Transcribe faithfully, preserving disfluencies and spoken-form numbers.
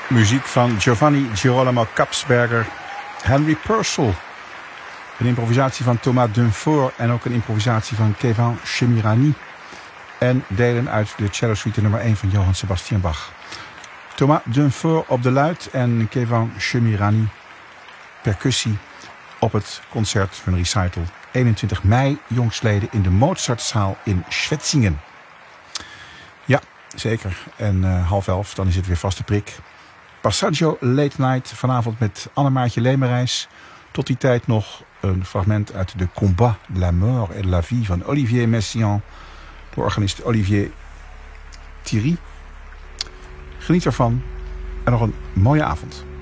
Muziek van Giovanni Girolamo Kapsberger, Henry Purcell. Een improvisatie van Thomas Dunfort en ook een improvisatie van Keivan Shemirani. En delen uit de cello suite nummer één van Johann Sebastian Bach. Thomas Dunfort op de luid en Keivan Shemirani percussie op het concert van recital eenentwintig mei jongstleden in de Mozartzaal in Schwetzingen. Ja, zeker. En uh, half elf, dan is het weer vaste prik. Passaggio Late Night vanavond met Annemaartje Lemerijs. Tot die tijd nog een fragment uit de Combat de la mort et de la vie van Olivier Messiaen. De organist Olivier Thierry. Geniet ervan en nog een mooie avond.